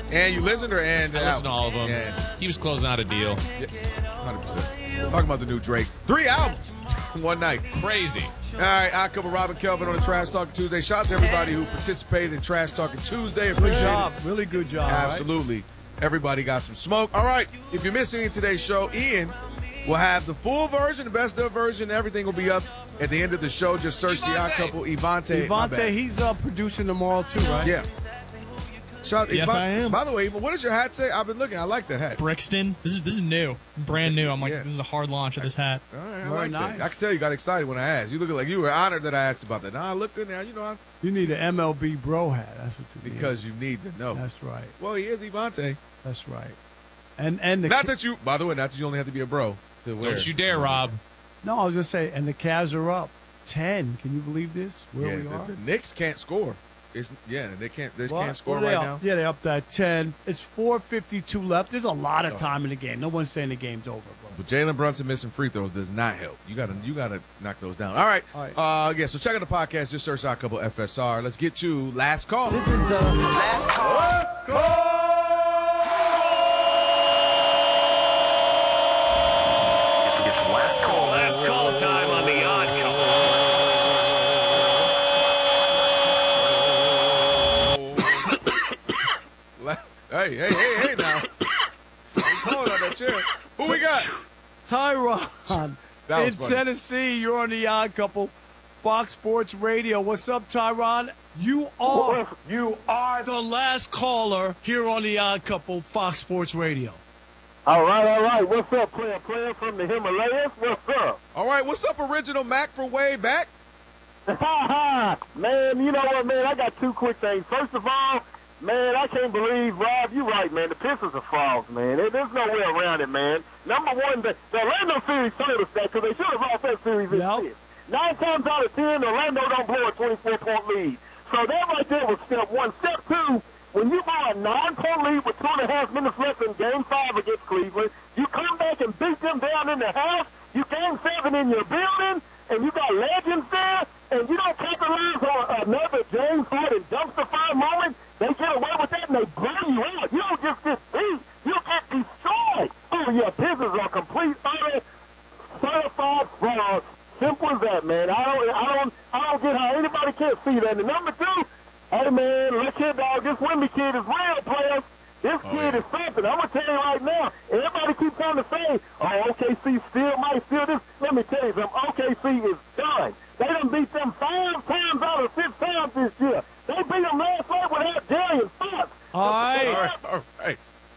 And you listened and I listened to all of them. Yeah. He was closing out a deal. 100%. Talking about the new Drake. 3 albums one night. Crazy. All right, I cover Robin Kelvin on the Trash Talking Tuesday. Shout out to everybody who participated in Trash Talking Tuesday. Good job. Really good job. Absolutely. Right? Everybody got some smoke. All right, if you're missing today's show, Ian will have the full version, the best of version. Everything will be up at the end of the show. Just search the Odd Couple. Evante, he's producing tomorrow too, right? Yeah. Shout, yes, I am. By the way, what does your hat say? I've been looking. I like that hat. Brixton. This is new, brand new. I'm like, this is a hard launch of this hat. All right, I like that. I can tell you got excited when I asked. You look like you were honored that I asked about that. I looked in there. You need an MLB bro hat. That's what you need. Because you need to know. That's right. Well, he is Evante. That's right. And not that you. By the way, not that you only have to be a bro to wear. Don't you dare, Rob. No, I was just saying. And the Cavs are up 10. Can you believe this? Where we are? The Knicks can't score. They can't score right now. Yeah, they're up to 10. It's 4:52 left. There's a lot of time in the game. No one's saying the game's over, bro. But Jalen Brunson missing free throws does not help. You gotta knock those down. All right. So check out the podcast. Just search Odd Couple FSR. Let's get to last call. This is the last call. Last call. It's last call. Last call time on the Odd Couple. Hey now. I'm calling on that chair. Who we got? Tyron in Tennessee. You're on the Odd Couple, Fox Sports Radio. What's up, Tyron? You are the last caller here on the Odd Couple, Fox Sports Radio. All right. What's up, player from the Himalayas? What's up? All right, what's up, Original Mac for way back? Man, you know what, man? I got two quick things. First of all, man, I can't believe, Rob, you're right, man. The Pistons are frauds, man. There's no way around it, man. Number one, the Orlando series told us that because they should have lost that series in 6. 9 times out of 10, Orlando don't blow a 24-point lead. So that right there was step one. Step two, when you blow a 9-point lead with 2.5 minutes left in Game 5 against Cleveland, you come back and beat them down in the house, you Game 7 in your building, and you got legends there, and you don't capitalize on another James Harden dumpster fire moment, they get away with that and they blow you out. You don't just get beat. You get destroyed. Oh, yeah, Pistons are complete, utter, certified frauds. Simple as that, man. I don't get how anybody can't see that. And number two, hey, man, look here, dog. This Wemby kid is real, players. This kid is something. I'm going to tell you right now. Everybody keeps on to say, OKC still might steal this. Let me tell you something. OKC is done. They done beat them 5 times out of 6 times this year. They beat them last night without Darius Fox. All right.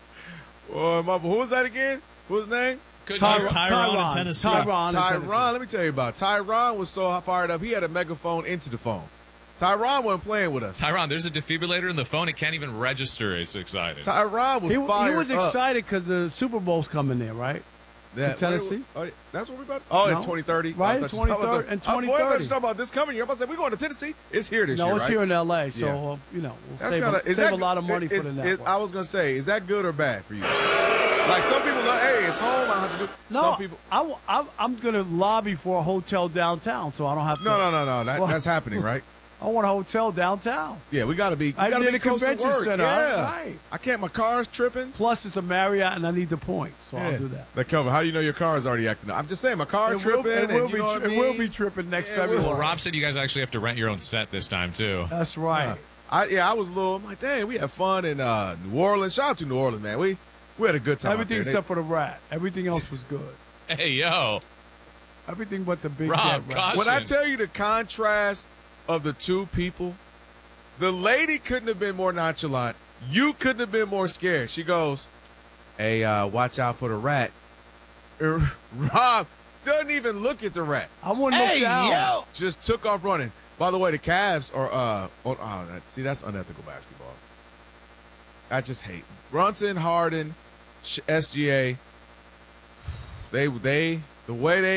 Well, who was that again? What was his name? Tyron in Tennessee. Tyron, let me tell you about it. Tyron was so fired up, he had a megaphone into the phone. Tyron wasn't playing with us. Tyron, there's a defibrillator in the phone. It can't even register. It's excited. Tyron was fired up. He was excited because the Super Bowl's coming there, right? In Tennessee? That's what we're about to in 2030. Right, in 2030. In 2030. I thought you talking about this coming year. I was about to say, we're going to Tennessee. It's here this year, No, it's right? here in L.A., so, we'll save a lot of money for the network. I was going to say, is that good or bad for you? Like, some people are like, hey, it's home. I don't have to do some people. I'm going to lobby for a hotel downtown, so I don't have to. No. That's happening, right? I want a hotel downtown. Yeah, we got to be close the to convention work. center. Yeah. Right. I can't. My car's tripping. Plus, it's a Marriott, and I need the points, so I'll do that. Like, Kelvin, how do you know your car is already acting up? I'm just saying, my car's tripping. It will be tripping next February. Well, Rob said you guys actually have to rent your own set this time, too. That's right. I was a little. I'm like, dang, we had fun in New Orleans. Shout out to New Orleans, man. We had a good time. Everything except for the rat. Everything else was good. Hey, yo. Everything but the big Rob, rat. When I tell you the contrast of the two people, the lady couldn't have been more nonchalant. You couldn't have been more scared. She goes, hey, watch out for the rat. Rob doesn't even look at the rat. I want to look down. Yo. Just took off running. By the way, the Cavs are that's unethical basketball. I just hate Brunson, Harden, SGA. The way they